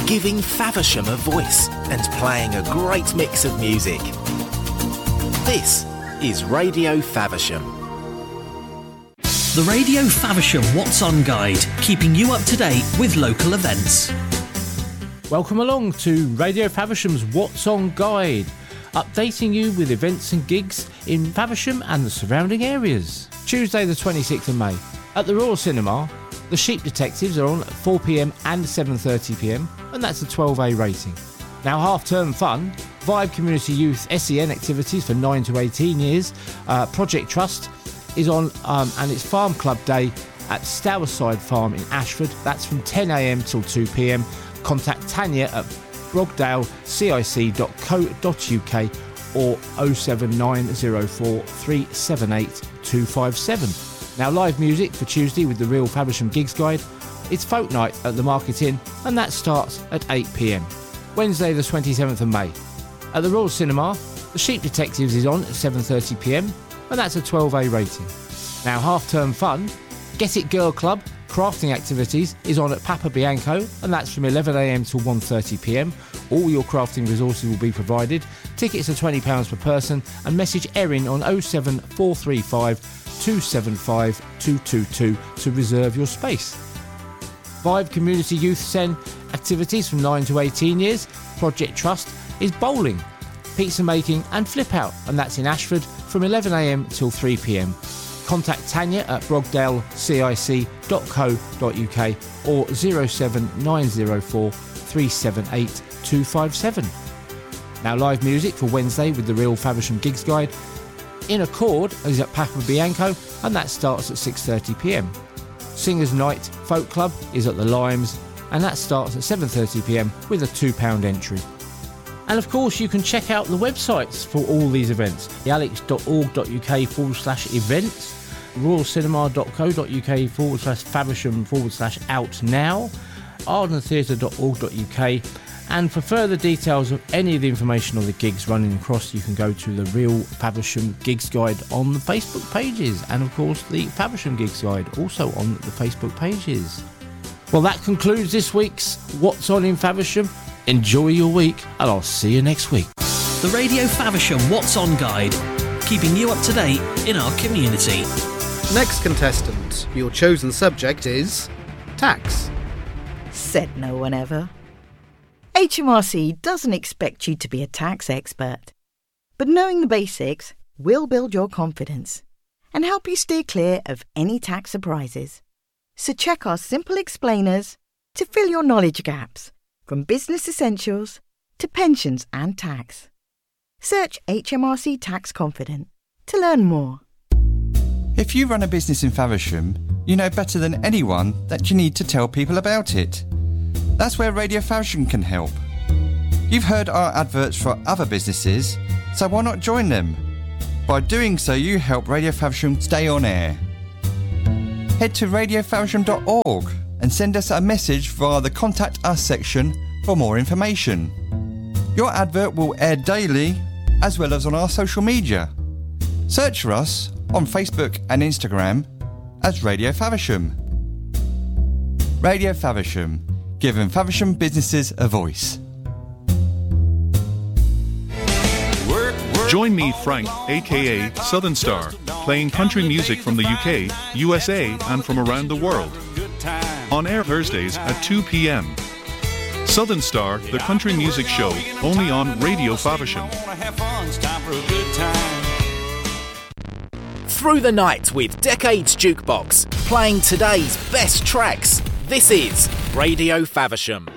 giving Faversham a voice and playing a great mix of music. This is Radio Faversham. The Radio Faversham What's On Guide, keeping you up to date with local events. Welcome along to Radio Faversham's What's On Guide, updating you with events and gigs in Faversham and the surrounding areas. Tuesday the 26th of May. At the Royal Cinema, The Sheep Detectives are on at 4pm and 7:30pm, and that's a 12A rating. Now, half-term fun, Vibe Community Youth SEN activities for 9 to 18 years. Project Trust is on, and it's Farm Club Day at Stowerside Farm in Ashford. That's from 10am till 2pm. Contact Tanya at brogdalecic.co.uk or 07904 378 257. Now, live music for Tuesday with the Real Faversham Gigs Guide. It's Folk Night at the Market Inn, and that starts at 8pm. Wednesday the 27th of May. At the Royal Cinema, The Sheep Detectives is on at 7:30pm, and that's a 12A rating. Now, half-term fun, Get It Girl Club crafting activities is on at Papa Bianco, and that's from 11am till 1:30pm. All your crafting resources will be provided. Tickets are £20 per person, and message Erin on 07435 275 222 to reserve your space. Vibe Community Youth SEN activities from 9 to 18 years. Project Trust is bowling, pizza making and flip out, and that's in Ashford from 11am till 3pm. Contact Tanya at brogdalecic.co.uk or 07904 378 257. Now, live music for Wednesday with the Real Faversham Gigs Guide. In Accord is at Papa Bianco, and that starts at 6:30pm. Singers Night Folk Club is at the Limes, and that starts at 7:30pm with a £2 entry. And of course, you can check out the websites for all these events: thealex.org.uk/events, royalcinema.co.uk/Faversham/out now, ardentheatre.org.uk. And for further details of any of the information on the gigs running across, you can go to the Real Faversham Gigs Guide on the Facebook pages, and of course the Faversham Gigs Guide also on the Facebook pages. Well, that concludes this week's What's On in Faversham. Enjoy your week, and I'll see you next week. The Radio Faversham What's On Guide, keeping you up to date in our community. Next contestant, your chosen subject is tax. Said no one ever. HMRC doesn't expect you to be a tax expert, but knowing the basics will build your confidence and help you steer clear of any tax surprises. So check our simple explainers to fill your knowledge gaps, from business essentials to pensions and tax. Search HMRC Tax Confident to learn more. If you run a business in Faversham, you know better than anyone that you need to tell people about it. That's where Radio Faversham can help. You've heard our adverts for other businesses, so why not join them? By doing so, you help Radio Faversham stay on air. Head to radiofaversham.org and send us a message via the Contact Us section for more information. Your advert will air daily, as well as on our social media. Search for us on Facebook and Instagram as Radio Faversham. Radio Faversham, giving Faversham businesses a voice. Join me, Frank, aka Southern Star, playing country music from the UK, USA, and from around the world. On air Thursdays at 2 p.m. Southern Star, the country music show, only on Radio Faversham. Through the night with Decades Jukebox, playing today's best tracks. This is Radio Faversham.